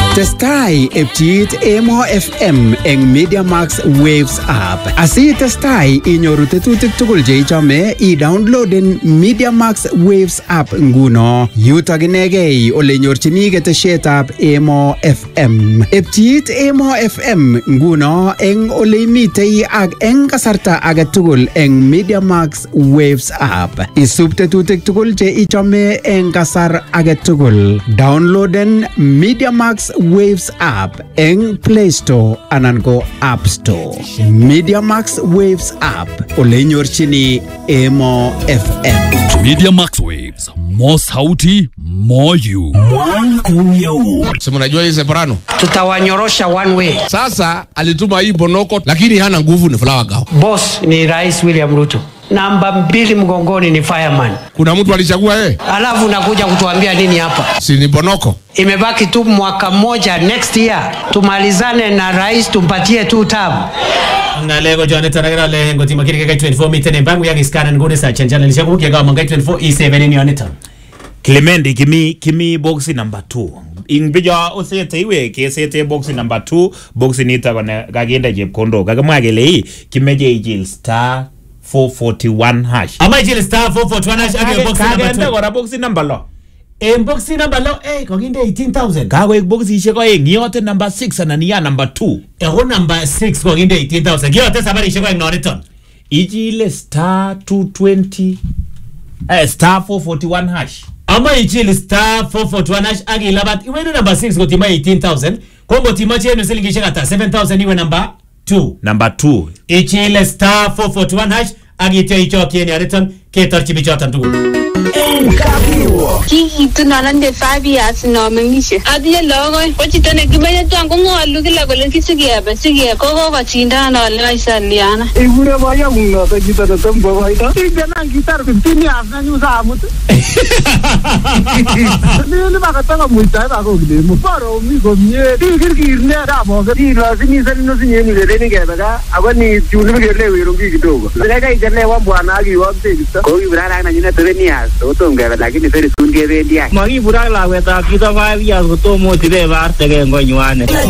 Testai epchiit Emo FM eng Media Max Waves app. Asi testai inyoru tetutik tugul che ichome, i-downloaden Media Max Waves app nguno. Yutok inegei ole nyorchini ketesietab Emo FM. Epchiit Emo FM nguno eng ole imitei ak eng kasarta age tugul eng Media Max Waves app. Isub tetutik tugul che ichome eng kasar age tugul. Downloaden Media Max Waves app eng Play Store anan ko App Store. Media Max Waves app ole nyorchini Emo FM. Media Max Waves, more sauti, more you. Sema unajua hii Separano? Tutawanyorosha one way. Sasa alituma hii Bonoko lakini hana nguvu, ni Flower Girl. Boss ni Rais William Ruto. Namba 2 mgongoni ni Fireman. Kuna mtu alichagua yeye? Alafu unakuja kutuambia nini hapa? Si ni Bonoko. Imebaki tu mwaka mmoja, next year tumalizane na rais, tumpatie 2 term. Ngalego jone taragira le ngoti makiri ka 24 mitene bangu ya iskana ngone sa chanjana lishaku kega manga 24 E7 ni onita. Clement kimi box number 2. Ingbijo osete iwe kesete box number 2 box nita kone kagenda chepkondo kagamwa kele hii kimeje ijil star 441 hash. Ama ijil star 441 hash age box number 2. Kagenda kora box number lo. Box number lo koginde 18,000. Kago box isheko ngiyote number 6 na niya number 2. Ego number 6 koginde 18,000. Giyote sabari isheko noniton. Ijile star 220 star 441 hash. Ama ijil star 441 hash age labat iwe number 6 gotima 18,000. Kongo tima chenu silingishe kata 7,000 iwe number 2. Number 2. Ijil star 441 hash age ito icho kieni ariton ketorchi bichotan tugu. Kikitu nalande 5 years no mengishe. Adiye logoy. Kochitone kimenye tu ango ngolu kila kole kisigebe. Koko kachindana wala isaliana. Ibure boyo nguno to chito to tombo boyo. Ijana gitar 15 years na nyusa amut. Ni bakatanga muita bako gile. Muparo mi gomye. Kirkirne ramo. Kilo sini no sinye ni lele ni kebega. Agoni tuni ngele wirungi kidogo. Leka ijane wa bwana agi wa mtisa. Ko ibrara na nyina 7 years. Ngebe lakini very soon ngebe ndia. Magi burala weta kita 5 years gotomo tibe barte ke ngonywane.